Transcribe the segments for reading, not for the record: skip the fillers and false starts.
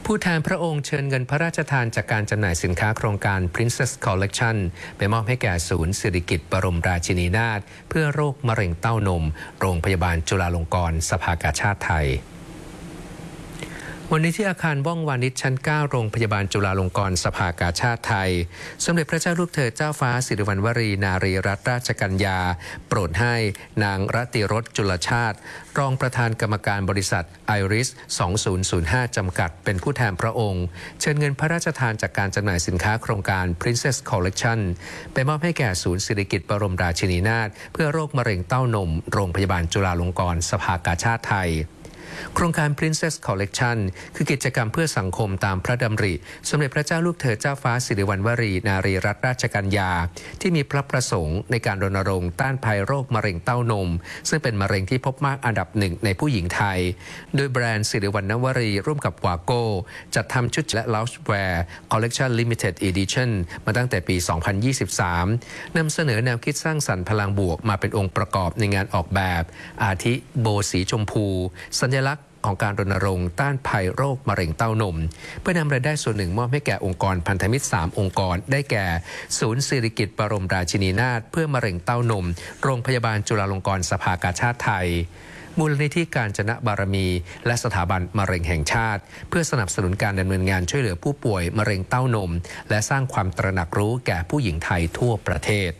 ผู้แทนพระองค์เชิญเงินพระราชทานจากการจำหน่ายสินค้าโครงการ Princess Collection ไปมอบให้แก่ศูนย์สิริกิติ์บรมราชินีนาถเพื่อโรคมะเร็งเต้านมโรงพยาบาลจุฬาลงกรณ์สภากาชาดไทยวันนี้ที่อาคารว่องวานิชชั้น 9 โรงพยาบาลจุฬาลงกรณ์สภากาชาดไทยสมเด็จพระเจ้าลูกเธอเจ้าฟ้าสิริวัณวรีนารีรัตนราชกัญญาโปรดให้นางรติรสจุลชาติรองประธานกรรมการบริษัท Iris 2005 จำกัดเป็นผู้แทนพระองค์เชิญเงินพระราชทานจากการจำหน่ายสินค้าโครงการ Princess Collection ไปมอบให้แก่ศูนย์สิริกิติ์บรมราชินีนาถเพื่อโรคมะเร็งเต้านมโรงพยาบาลจุฬาลงกรณ์สภากาชาดไทยโครงการ Princess Collection คือกิจกรรมเพื่อสังคมตามพระดำริสมเด็จพระเจ้าลูกเธอเจ้าฟ้าสิริวัณวรีนารีรัตนราชกัญญาที่มีพระประสงค์ในการรณรงค์ต้านภัยโรคมะเร็งเต้านมซึ่งเป็นมะเร็งที่พบมากอันดับหนึ่งในผู้หญิงไทยโดยแบรนด์สิริวัณวรีร่วมกับวาโก้จัดทำชุดและลาวช์แวร์ Collection Limited Edition มาตั้งแต่ปี 2023 นำเสนอแนวคิดสร้างสรรค์พลังบวกมาเป็นองค์ประกอบในงานออกแบบอาทิโบสีชมพูสัญลักษณ์ของการรณรงค์ต้านภัยโรคมะเร็งเต้านมเพื่อนำรายได้ส่วนหนึ่งมอบให้แก่องค์กรพันธมิตร3องค์กรได้แก่ศูนย์สิริกิติ์บรมราชินีนาถเพื่อมะเร็งเต้านมโรงพยาบาลจุฬาลงกรณ์สภากาชาดไทยมูลนิธิการจนะบารมีและสถาบันมะเร็งแห่งชาติเพื่อสนับสนุนการดำเนินงานช่วยเหลือผู้ป่วยมะเร็งเต้านมและสร้างความตระหนักรู้แก่ผู้หญิงไทยทั่วประเทศ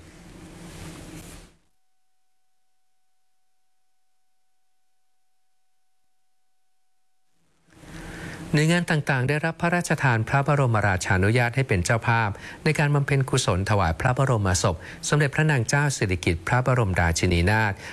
หน่วยงานต่างๆได้รับพระราชทานพระบรมราชานุญาตให้เป็นเจ้าภาพในการบำเพ็ญกุศลถวายพระบรมศพสมเด็จพระนางเจ้าสิริกิติ์พระบรมราชินีนาถ